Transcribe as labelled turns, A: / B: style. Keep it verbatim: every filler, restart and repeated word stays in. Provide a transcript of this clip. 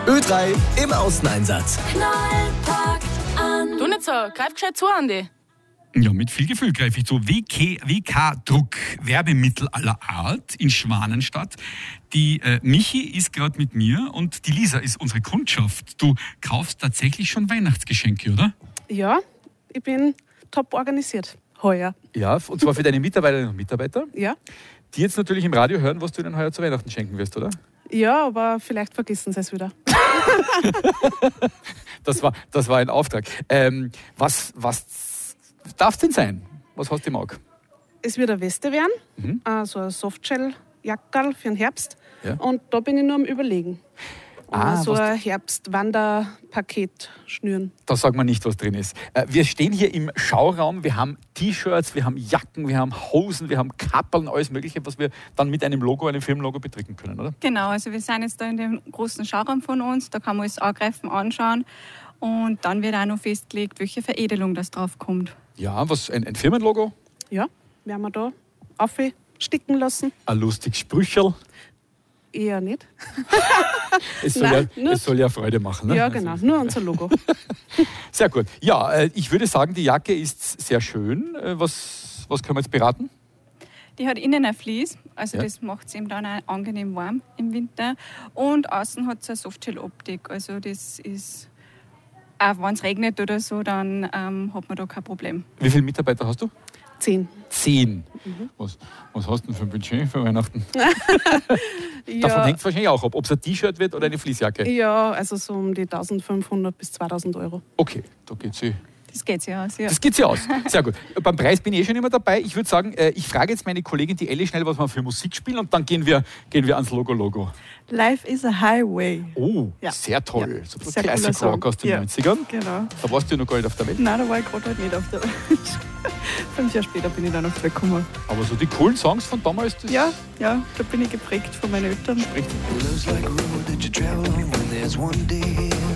A: Ö drei im Außeneinsatz.
B: Knallpackt an.
C: Du nicht so, greif gescheit zu, Andi.
D: Ja, mit viel Gefühl greife ich zu. W K-Druck, Werbemittel aller Art in Schwanenstadt. Die äh, Michi ist gerade mit mir und die Lisa ist unsere Kundschaft. Du kaufst tatsächlich schon Weihnachtsgeschenke, oder?
E: Ja, ich bin top organisiert. Heuer.
F: Ja, und zwar für deine Mitarbeiterinnen und Mitarbeiter,
E: Ja.
F: die jetzt natürlich im Radio hören, was du ihnen heuer zu Weihnachten schenken wirst, oder?
E: Ja, aber vielleicht vergessen sie es wieder.
F: Das war, das war ein Auftrag. Ähm, was was darf es denn sein? Was hast du im Auge?
E: Es wird eine Weste werden,
F: Mhm.
E: äh, so ein Softshell-Jackerl für den Herbst.
F: Ja.
E: Und da bin ich nur am Überlegen.
F: Ah,
E: äh, so
F: was-
E: ein Herbst-Wanderpaket schnüren.
F: Da sagt man nicht, was drin ist. Äh, wir stehen hier im Schauraum, wir haben T-Shirts, wir haben Jacken, wir haben Hosen, wir haben Kappeln, alles Mögliche, was wir dann mit einem Logo, einem Firmenlogo bedrucken können, oder?
G: Genau, also wir sind jetzt da in dem großen Schauraum von uns, da kann man alles angreifen, anschauen und dann wird auch noch festgelegt, welche Veredelung das drauf kommt.
F: Ja, was, ein, ein Firmenlogo,
E: Ja, werden wir da aufsticken lassen?
F: ein lustiges Sprücherl.
E: Eher nicht.
F: Es soll,
E: Nein,
F: ja,
E: nur-
F: es soll ja Freude machen. Ne?
E: Ja, genau, nur unser Logo.
F: Sehr gut. Ja, äh, ich würde sagen, die Jacke ist sehr schön. Äh, Was, was können wir jetzt beraten?
G: Die hat innen ein Vlies, also
F: Ja.
G: das macht es eben dann auch angenehm warm im Winter. Und außen hat es eine Softshell-Optik, also das ist, auch wenn es regnet oder so, dann ähm, hat man da kein Problem.
F: Wie viele Mitarbeiter hast du?
E: Zehn.
F: Zehn.
E: Mhm.
F: Was, was hast du denn für ein Budget für Weihnachten? Davon
E: Ja,
F: hängt es wahrscheinlich auch ab, ob es ein T-Shirt wird oder eine Fließjacke.
E: ja, also so um die eintausendfünfhundert bis zweitausend Euro.
F: Okay, da geht's eh.
G: Das geht sich aus, ja.
F: Das geht sich aus. Sehr gut. Beim Preis bin ich eh schon immer dabei. Ich würde sagen, äh, ich frage jetzt meine Kollegin, die Elli, schnell, was wir für Musik spielen und dann gehen wir, gehen wir ans Logo-Logo.
H: Life is a Highway.
F: Oh,
H: Ja.
F: sehr toll.
H: Ja.
F: So ein
H: Sehr cooler
F: Classic
H: Song.
F: Rock aus den
H: Ja.
F: neunzigern.
H: Genau.
F: Da warst du ja noch gar nicht auf der Welt.
H: Nein, da war ich gerade halt nicht auf der Welt. Fünf Jahre später bin ich dann auf die Welt gekommen.
F: Aber so die coolen Songs von damals, das
H: Ja, ja, da bin ich geprägt von meinen Eltern.
F: spricht
I: Love's like a road that you travel on when there's one day